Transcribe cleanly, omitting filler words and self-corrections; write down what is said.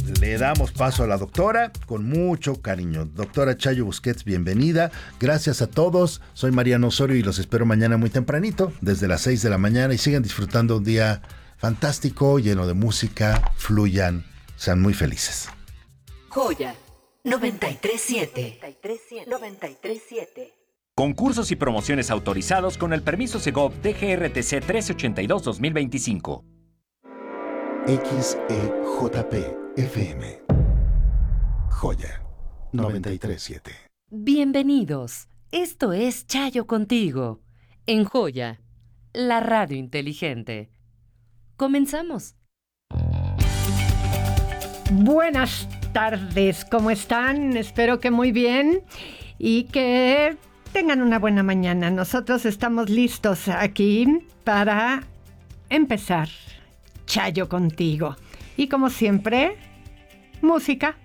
le damos paso a la doctora con mucho cariño. Doctora Chayo Busquets, bienvenida. Gracias a todos. Soy Mariano Osorio y los espero mañana muy tempranito, desde las 6 de la mañana, y sigan disfrutando un día fantástico, lleno de música. Fluyan, sean muy felices. Joya 93.7. 93.7. Concursos y promociones autorizados con el permiso Segov DGRTC 1382-2025. XEJP FM. Joya 93.7. Bienvenidos. Esto es Chayo Contigo, en Joya, la radio inteligente. Comenzamos. Buenas tardes, ¿cómo están? Espero que muy bien y que tengan una buena mañana. Nosotros estamos listos aquí para empezar Chayo Contigo. Y como siempre, música.